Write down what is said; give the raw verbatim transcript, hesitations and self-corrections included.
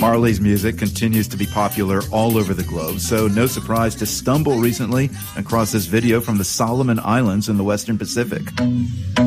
Marley's music continues to be popular all over the globe, so no surprise to stumble recently across this video from the Solomon Islands in the Western Pacific.